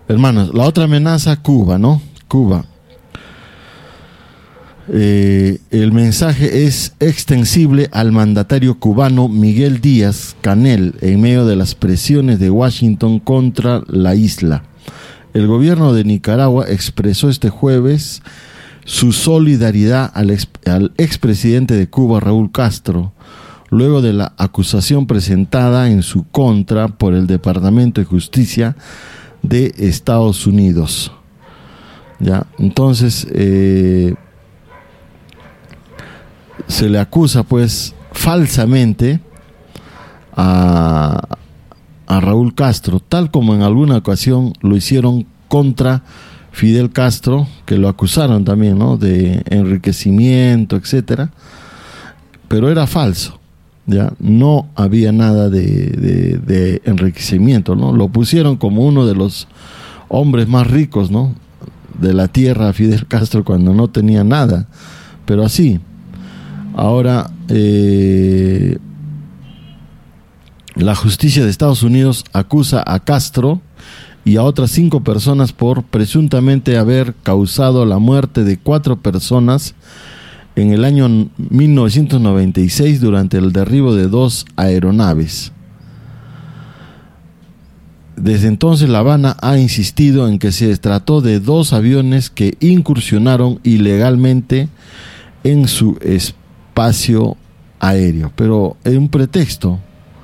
Hermanos, la otra amenaza, Cuba, ¿no? Cuba. El mensaje es extensible al mandatario cubano Miguel Díaz-Canel en medio de las presiones de Washington contra la isla. El gobierno de Nicaragua expresó este jueves su solidaridad al expresidente de Cuba, Raúl Castro, luego de la acusación presentada en su contra por el Departamento de Justicia de Estados Unidos. ¿Ya? Entonces, se le acusa pues falsamente a Raúl Castro, tal como en alguna ocasión lo hicieron contra Fidel Castro, que lo acusaron también, ¿no?, de enriquecimiento, etcétera, pero era falso, ya no había nada de enriquecimiento, ¿no? Lo pusieron como uno de los hombres más ricos, ¿no?, de la tierra, Fidel Castro, cuando no tenía nada, pero así. Ahora, la justicia de Estados Unidos acusa a Castro y a otras 5 personas por presuntamente haber causado la muerte de 4 personas en el año 1996 durante el derribo de 2 aeronaves. Desde entonces, La Habana ha insistido en que se trató de 2 aviones que incursionaron ilegalmente en su espacio aéreo, pero es un pretexto,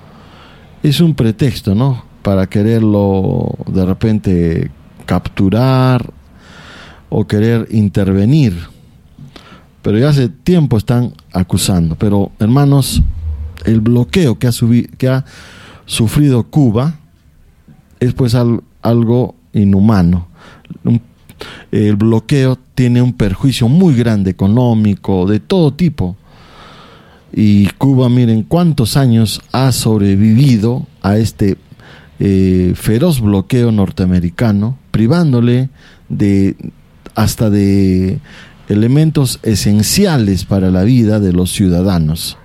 ¿no?, para quererlo de repente capturar o querer intervenir, pero ya hace tiempo están acusando. Pero hermanos, el bloqueo que ha sufrido Cuba es pues algo inhumano. El bloqueo tiene un perjuicio muy grande económico, de todo tipo. Y Cuba, miren cuántos años ha sobrevivido a este feroz bloqueo norteamericano, privándole hasta de elementos esenciales para la vida de los ciudadanos.